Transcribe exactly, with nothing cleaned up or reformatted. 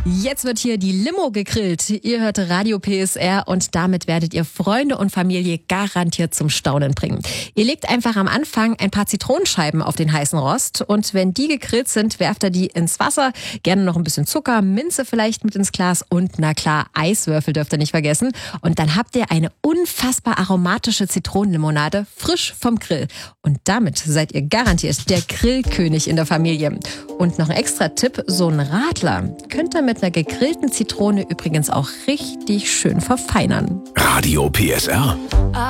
Jetzt wird hier die Limo gegrillt. Ihr hört Radio P S R und damit werdet ihr Freunde und Familie garantiert zum Staunen bringen. Ihr legt einfach am Anfang ein paar Zitronenscheiben auf den heißen Rost und wenn die gegrillt sind, werft ihr die ins Wasser. Gerne noch ein bisschen Zucker, Minze vielleicht mit ins Glas und na klar, Eiswürfel dürft ihr nicht vergessen. Und dann habt ihr eine unfassbar aromatische Zitronenlimonade frisch vom Grill. Und damit seid ihr garantiert der Grillkönig in der Familie. Und noch ein extra Tipp, so ein Radler könnt ihr mit einer gegrillten Zitrone übrigens auch richtig schön verfeinern. Radio P S R.